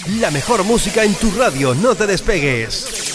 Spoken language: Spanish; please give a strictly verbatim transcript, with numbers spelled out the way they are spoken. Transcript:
La mejor música en tu radio, no te despegues.